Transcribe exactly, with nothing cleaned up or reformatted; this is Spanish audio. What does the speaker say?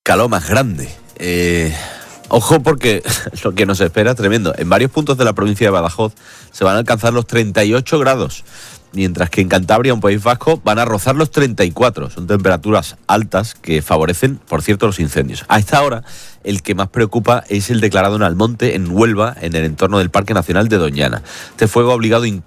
calor más grande. Eh, ojo porque lo que nos espera es tremendo. En varios puntos de la provincia de Badajoz se van a alcanzar los treinta y ocho grados, mientras que en Cantabria, un País Vasco, van a rozar los treinta y cuatro. Son temperaturas altas que favorecen, por cierto, los incendios. A esta hora, el que más preocupa es el declarado en Almonte, en Huelva, en el entorno del Parque Nacional de Doñana. Este fuego ha obligado